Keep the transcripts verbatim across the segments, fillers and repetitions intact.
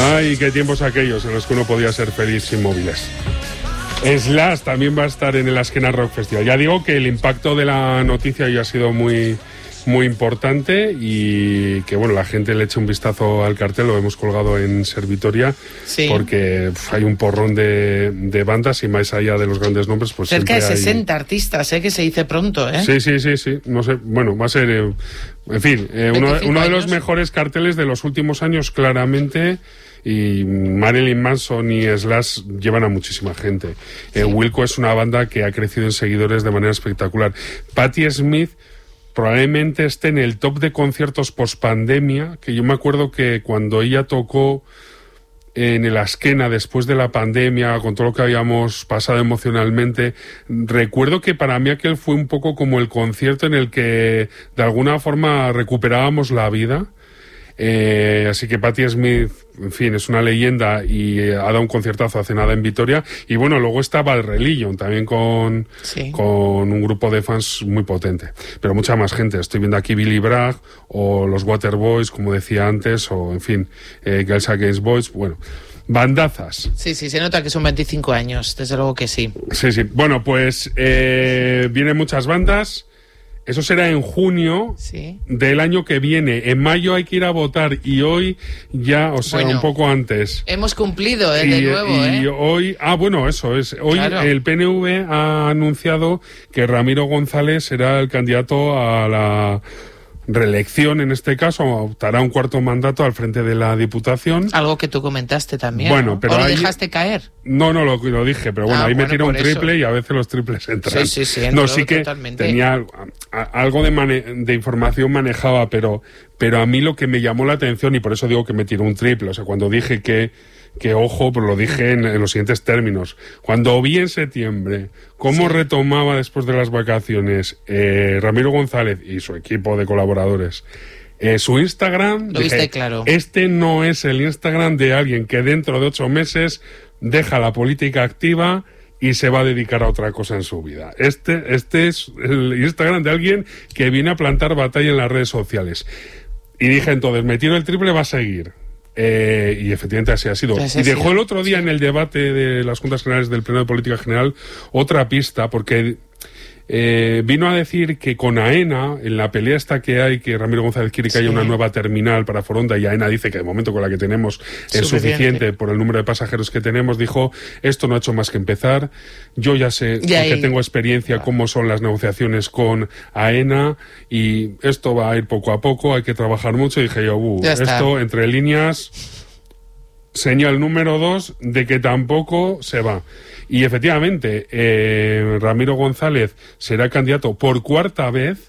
Ay, qué tiempos aquellos en los que uno podía ser feliz sin móviles. Slash también va a estar en el Azkena Rock Festival. Ya digo que el impacto de la noticia ya ha sido muy, muy importante y que bueno, la gente le eche un vistazo al cartel, lo hemos colgado en Servitoria, sí. porque pf, hay un porrón de, de bandas y más allá de los grandes nombres, pues cerca de sesenta hay... artistas, ¿eh? Que se dice pronto, ¿eh? Sí, sí, sí, sí. No sé, bueno, va a ser, eh, en fin, eh, uno, uno de los mejores carteles de los últimos años, claramente. Y Marilyn Manson y Slash llevan a muchísima gente. Sí. Eh, Wilco es una banda que ha crecido en seguidores de manera espectacular. Patti Smith probablemente esté en el top de conciertos post-pandemia, que yo me acuerdo que cuando ella tocó en el Azkena después de la pandemia, con todo lo que habíamos pasado emocionalmente, recuerdo que para mí aquel fue un poco como el concierto en el que de alguna forma recuperábamos la vida. Eh, así que Patti Smith, en fin, es una leyenda y eh, ha dado un conciertazo hace nada en Vitoria. Y bueno, luego está Bad Religion, también con, sí. con un grupo de fans muy potente. Pero mucha más gente. Estoy viendo aquí Billy Bragg o los Waterboys, como decía antes, o en fin, eh, Girls Against Boys. Bueno, bandazas. Sí, sí, se nota que son veinticinco años, desde luego que sí. Sí, sí. Bueno, pues eh, vienen muchas bandas. Eso será en junio sí. del año que viene. En mayo hay que ir a votar y hoy ya, o sea, bueno, un poco antes. Hemos cumplido, ¿eh? Y, de nuevo, ¿eh? Y hoy, ah, bueno, eso es. Hoy claro. El P N V ha anunciado que Ramiro González será el candidato a la reelección, en este caso, optará un cuarto mandato al frente de la Diputación. Algo que tú comentaste también, bueno, ¿no? pero ¿O lo ahí... dejaste caer? No, no, lo, lo dije, pero bueno, ah, ahí bueno, me tira un triple eso. Y a veces los triples entran. Sí, sí, sí. No, sí que totalmente. Tenía a, a, algo de, mane de información manejaba, pero, pero a mí lo que me llamó la atención, y por eso digo que me tiró un triple, o sea, cuando dije que que ojo, pero lo dije en, en los siguientes términos. Cuando vi en septiembre cómo sí. retomaba después de las vacaciones eh, Ramiro González y su equipo de colaboradores eh, su Instagram, lo dije, viste claro. Este no es el Instagram de alguien que dentro de ocho meses deja la política activa y se va a dedicar a otra cosa en su vida. Este, este es el Instagram de alguien que viene a plantar batalla en las redes sociales. Y dije entonces, me tiro el triple, va a seguir. Eh, y efectivamente así ha sido. Y dejó el otro día en el debate de las Juntas Generales del Pleno de Política General otra pista, porque eh, vino a decir que con AENA, en la pelea esta que hay, que Ramiro González quiere que sí. haya una nueva terminal para Foronda, y AENA dice que de momento con la que tenemos es suficiente, suficiente por el número de pasajeros que tenemos, dijo, esto no ha hecho más que empezar, yo ya sé, ya que tengo experiencia, cómo son las negociaciones con AENA, y esto va a ir poco a poco, hay que trabajar mucho, y dije yo, uh, esto entre líneas, señal número dos de que tampoco se va. Y efectivamente, eh, Ramiro González será candidato por cuarta vez.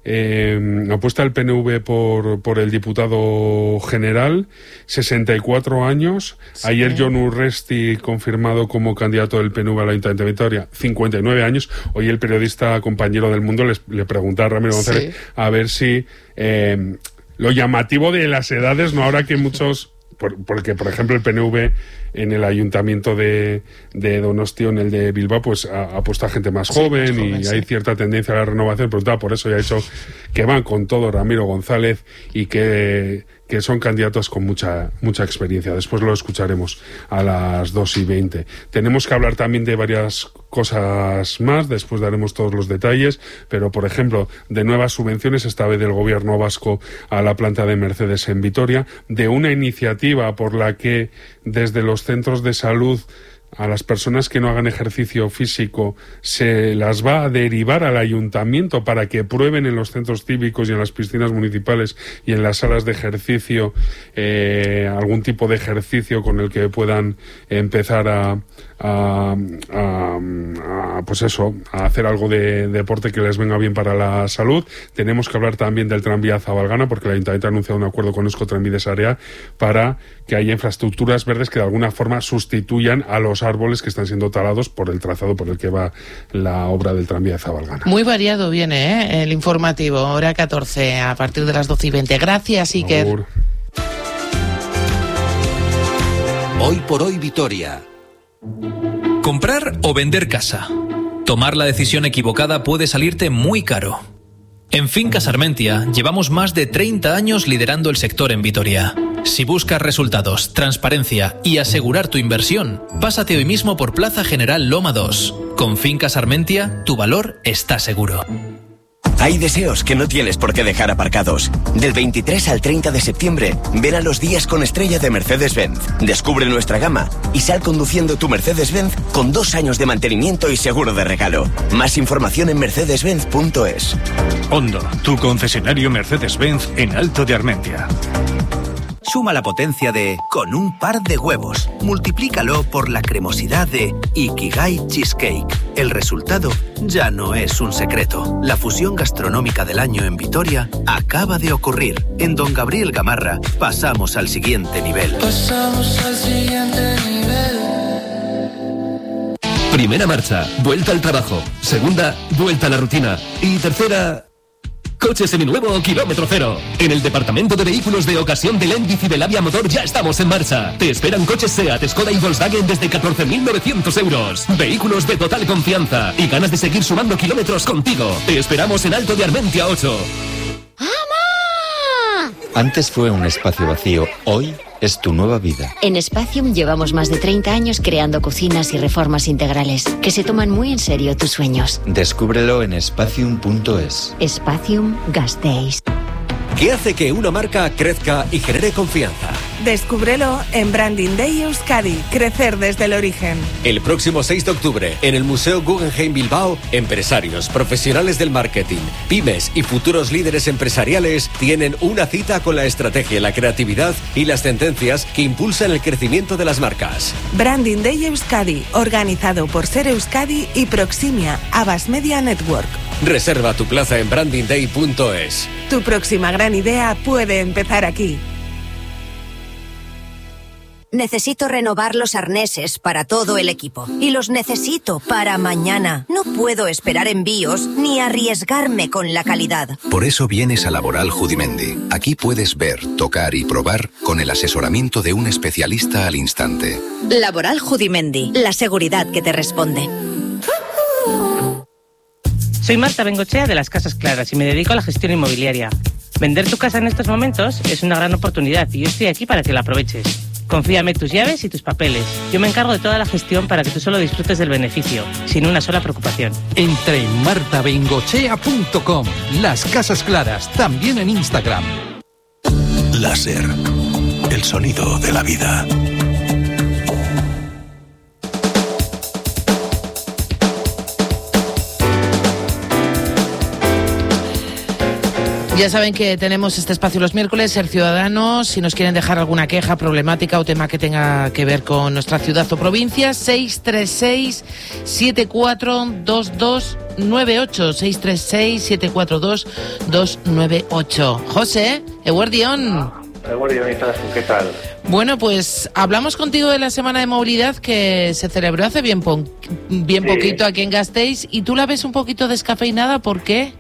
Eh, apuesta el P N V por, por el diputado general, sesenta y cuatro años. Sí. Ayer John Urresti confirmado como candidato del P N V a la Ayuntamiento de Vitoria, cincuenta y nueve años. Hoy el periodista compañero del Mundo les, le preguntaba a Ramiro González sí. a ver si eh, lo llamativo de las edades, no ahora que muchos... Por, porque, por ejemplo, el P N V en el ayuntamiento de, de Donosti, en el de Bilbao, pues ha, ha puesto a gente más joven, sí, más joven y sí. hay cierta tendencia a la renovación, pero por eso ya ha dicho que van con todo Ramiro González y que, que son candidatos con mucha mucha experiencia. Después lo escucharemos a las dos y veinte. Tenemos que hablar también de varias cosas más, después daremos todos los detalles, pero, por ejemplo, de nuevas subvenciones, esta vez del gobierno vasco a la planta de Mercedes en Vitoria, de una iniciativa por la que desde los centros de salud a las personas que no hagan ejercicio físico se las va a derivar al ayuntamiento para que prueben en los centros cívicos y en las piscinas municipales y en las salas de ejercicio eh, algún tipo de ejercicio con el que puedan empezar a, a, a, a pues eso, a hacer algo de, de deporte que les venga bien para la salud. Tenemos que hablar también del tranvía Zabalgana, porque el ayuntamiento ha anunciado un acuerdo con Euskotrenbide Sarea para que haya infraestructuras verdes que de alguna forma sustituyan a los árboles que están siendo talados por el trazado por el que va la obra del tranvía de Zabalgana. Muy variado viene, ¿eh? El informativo, hora catorce, a partir de las doce y veinte. Gracias, Iker. Agur. Hoy por hoy, Vitoria. Comprar o vender casa. Tomar la decisión equivocada puede salirte muy caro. En Fincas Armentia llevamos más de treinta años liderando el sector en Vitoria. Si buscas resultados, transparencia y asegurar tu inversión, pásate hoy mismo por Plaza General Loma dos. Con Fincas Armentia, tu valor está seguro. Hay deseos que no tienes por qué dejar aparcados. Del veintitrés al treinta de septiembre, ven a los días con estrella de Mercedes-Benz. Descubre nuestra gama y sal conduciendo tu Mercedes-Benz con dos años de mantenimiento y seguro de regalo. Más información en mercedes benz punto es. Hondo, tu concesionario Mercedes-Benz en Alto de Armentia. Suma la potencia de con un par de huevos. Multiplícalo por la cremosidad de Ikigai Cheesecake. El resultado ya no es un secreto. La fusión gastronómica del año en Vitoria acaba de ocurrir. En Don Gabriel Gamarra pasamos al siguiente nivel. Pasamos al siguiente nivel. Primera marcha, vuelta al trabajo. Segunda, vuelta a la rutina. Y tercera... Coche seminuevo kilómetro cero. En el departamento de vehículos de ocasión de Lendiz y Belavia Motor ya estamos en marcha. Te esperan coches SEAT, Skoda y Volkswagen desde catorce mil novecientos euros. Vehículos de total confianza y ganas de seguir sumando kilómetros contigo. Te esperamos en Alto de Armentia ocho. ¡Mamá! Antes fue un espacio vacío, hoy es tu nueva vida. En Spacium llevamos más de treinta años creando cocinas y reformas integrales que se toman muy en serio tus sueños. Descúbrelo en spacium punto es. Spacium Gasteiz. ¿Qué hace que una marca crezca y genere confianza? Descúbrelo en Branding Day Euskadi, crecer desde el origen. El próximo seis de octubre, en el Museo Guggenheim Bilbao, empresarios, profesionales del marketing, pymes y futuros líderes empresariales tienen una cita con la estrategia, la creatividad y las tendencias que impulsan el crecimiento de las marcas. Branding Day Euskadi, organizado por Ser Euskadi y Proximia, Abbas Media Network. Reserva tu plaza en branding day punto es. Tu próxima gran idea puede empezar aquí. Necesito renovar los arneses para todo el equipo. Y los necesito para mañana. No puedo esperar envíos ni arriesgarme con la calidad. Por eso vienes a Laboral Judimendi. Aquí puedes ver, tocar y probar con el asesoramiento de un especialista al instante. Laboral Judimendi. La seguridad que te responde. Soy Marta Bengochea de Las Casas Claras y me dedico a la gestión inmobiliaria. Vender tu casa en estos momentos es una gran oportunidad y yo estoy aquí para que la aproveches. Confíame tus llaves y tus papeles. Yo me encargo de toda la gestión para que tú solo disfrutes del beneficio, sin una sola preocupación. Entra en marta bengochea punto com. Las Casas Claras, también en Instagram. Láser, el sonido de la vida. Ya saben que tenemos este espacio los miércoles, Ser Ciudadanos. Si nos quieren dejar alguna queja, problemática o tema que tenga que ver con nuestra ciudad o provincia, seis tres seis, siete cuatro dos dos nueve ocho. seis tres seis, siete cuatro dos, dos nueve ocho. José, Eguardión. Eguardión, ¿qué tal? Bueno, pues hablamos contigo de la Semana de Movilidad que se celebró hace bien, po- bien sí. poquito aquí en Gasteiz. ¿Y tú la ves un poquito descafeinada? ¿Por qué?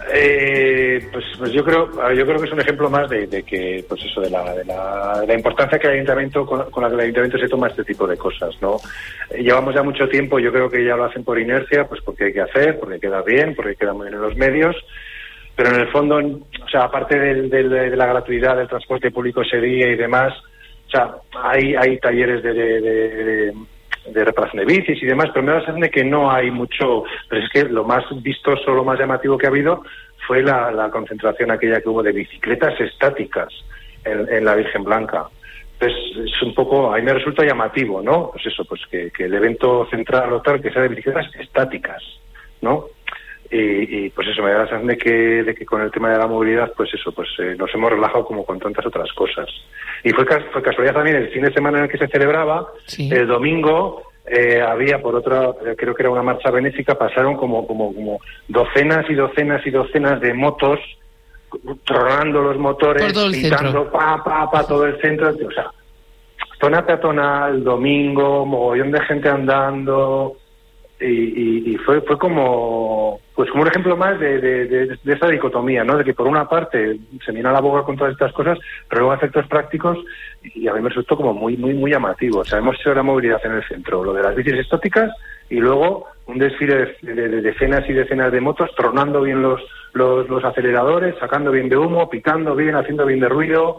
Eh, pues, pues yo creo yo creo que es un ejemplo más de, de que pues eso de la, de la, de la importancia que el ayuntamiento con, con la que el ayuntamiento se toma este tipo de cosas, ¿no? Eh, llevamos ya mucho tiempo, yo creo que ya lo hacen por inercia, pues porque hay que hacer, porque queda bien, porque queda muy bien en los medios, pero en el fondo, o sea, aparte del, del, de la gratuidad del transporte público ese día y demás, o sea, hay hay talleres de, de, de, de de reparación de bicis y demás, pero me da la sensación de que no hay mucho, pero es que lo más vistoso, lo más llamativo que ha habido fue la, la concentración aquella que hubo de bicicletas estáticas en, en la Virgen Blanca. Entonces es un poco, a mí me resulta llamativo, ¿no? Pues eso, pues que, que el evento central o tal que sea de bicicletas estáticas, ¿no? Y, y pues eso, me da la sensación de que, de que con el tema de la movilidad, pues eso, pues eh, nos hemos relajado como con tantas otras cosas. Y fue, fue casualidad también el fin de semana en el que se celebraba, sí. El domingo eh, había por otra, creo que era una marcha benéfica, pasaron como, como, como docenas y docenas y docenas de motos, tronando los motores, pitando pa, pa, pa, todo el centro, o sea, zona peatonal, domingo, mogollón de gente andando. Y, y, y fue fue como pues como un ejemplo más de, de, de, de esa dicotomía, ¿no? De que por una parte se mina la boca con todas estas cosas, pero luego efectos prácticos, y a mí me resultó como muy muy muy llamativo. O sea, hemos hecho la movilidad en el centro, lo de las bicis estáticas y luego un desfile de, de, de decenas y decenas de motos, tronando bien los, los los aceleradores, sacando bien de humo, picando bien, haciendo bien de ruido.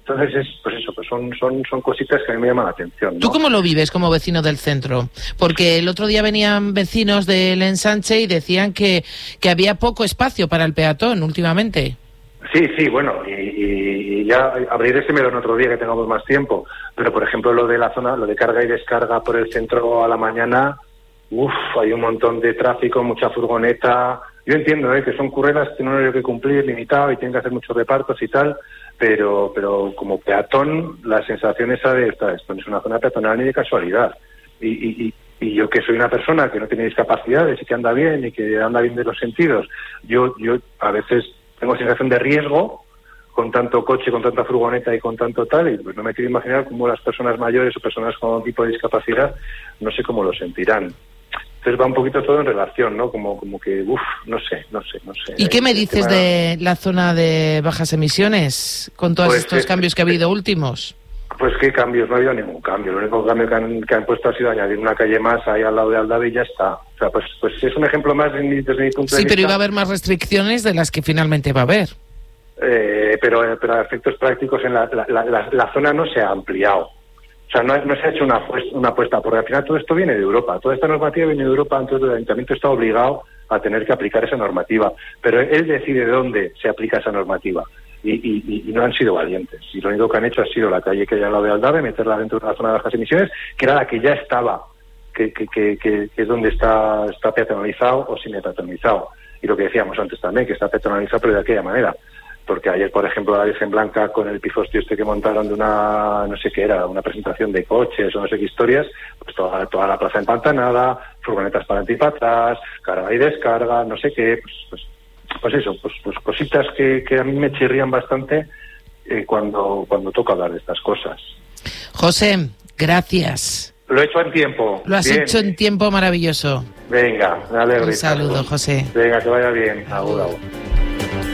Entonces, es, pues eso, pues son, son, son cositas que a mí me llaman la atención, ¿no? ¿Tú cómo lo vives como vecino del centro? Porque el otro día venían vecinos del Ensanche y decían que, que había poco espacio para el peatón últimamente. Sí, sí, bueno, y, y ya abriré ese melón otro día que tengamos más tiempo, pero por ejemplo lo de la zona, lo de carga y descarga por el centro a la mañana, uff, hay un montón de tráfico, mucha furgoneta. Yo entiendo ¿eh? que son currelas que no hay que cumplir, limitado, y tienen que hacer muchos repartos y tal, pero pero como peatón la sensación esa de esta, esto no es una zona peatonal ni de casualidad. Y, y, y yo que soy una persona que no tiene discapacidades y que anda bien y que anda bien de los sentidos, yo yo a veces tengo sensación de riesgo con tanto coche, con tanta furgoneta y con tanto tal, y pues no me quiero imaginar cómo las personas mayores o personas con algún tipo de discapacidad, no sé cómo lo sentirán. Entonces va un poquito todo en relación, ¿no? Como como que, uff, no sé, no sé, no sé. ¿Y qué me dices tema... de la zona de bajas emisiones con todos pues estos es, cambios que ha habido últimos? Pues qué cambios, no ha habido ningún cambio. Lo único cambio que han, que han puesto ha sido añadir una calle más ahí al lado de Aldave y ya está. O sea, pues pues es un ejemplo más desde mi, desde mi punto de Sí, vista. pero iba a haber más restricciones de las que finalmente va a haber. Eh, pero, pero a efectos prácticos en la, la, la, la zona no se ha ampliado. O sea, no, no se ha hecho una, una apuesta, porque al final todo esto viene de Europa. Toda esta normativa viene de Europa, entonces el ayuntamiento está obligado a tener que aplicar esa normativa. Pero él decide dónde se aplica esa normativa. Y, y, y no han sido valientes. Y lo único que han hecho ha sido la calle que hay al lado de Aldave, meterla dentro de la zona de bajas emisiones, que era la que ya estaba, que, que, que, que, que es donde está, está peatonalizado o sin peatonalizado. Y lo que decíamos antes también, que está peatonalizado, pero de aquella manera. Porque ayer, por ejemplo, la Virgen Blanca con el pifostio este que montaron de una, no sé qué era, una presentación de coches o no sé qué historias, pues toda, toda la plaza empantanada, furgonetas para adelante y para atrás, carga y descarga, no sé qué, pues, pues, pues eso, pues, pues cositas que, que a mí me chirrían bastante eh, cuando, cuando toca hablar de estas cosas. José, gracias. Lo he hecho en tiempo. Lo has bien. hecho en tiempo maravilloso. Venga, me alegro. Un saludo, José. Venga, que vaya bien. Agur, agur.